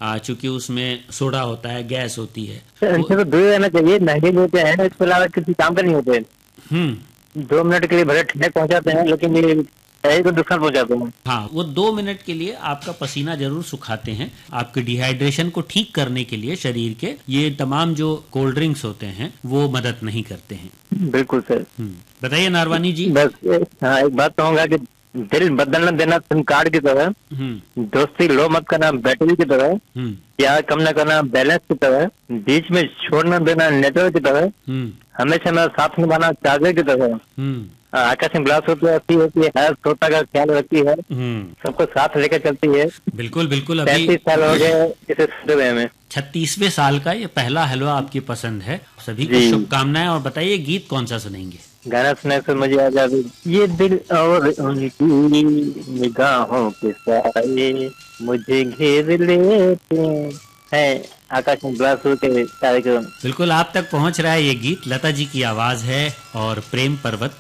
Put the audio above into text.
चूंकि उसमें सोडा होता है, गैस होती है। इनसे तो दूर रहना चाहिए, महंगे जो होते हैं इसके अलावा किसी काम का नहीं होते। 2 मिनट के लिए भले ठंडक पहुंचाते हैं, लेकिन ये शरीर को नुकसान पहुंचाते हैं। हाँ, वो 2 मिनट के लिए आपका पसीना जरूर सुखाते हैं। आपके डिहाइड्रेशन को ठीक करने के लिए शरीर के ये तमाम जो कोल्ड ड्रिंक्स होते हैं वो मदद नहीं करते हैं। बिल्कुल सर। बताइए नारवानी जी। बस हाँ, एक बात कहूंगा कि दिल बदल न देना सिम कार्ड की तरह, दोस्ती लो मत करना बैटरी की तरह, प्यार कम न करना बैलेंस की तरह, बीच में छोड़ न देना नेटवर्क की तरह, हमेशा मेरा साथ निभाना चार्जर की तरह। आकाश में ग्लास होती है, हर श्रोता का ख्याल रखती है, सबको साथ लेकर चलती है। बिल्कुल बिल्कुल। अभी 35 साल हो गए इसे सुनते हुए हमें। 36वें साल का ये पहला हलवा आपकी पसंद है। सभी को शुभकामनाएं। और बताइए गीत कौन सा सुनेंगे? गाना सुनने से मुझे आ जाए ये दिल और उनकी निगाहों के साए मुझे घेर लेते हैं। आकाश में ग्लास के कार्यक्रम बिल्कुल आप तक पहुंच रहा है ये गीत। लता जी की आवाज है और प्रेम पर्वत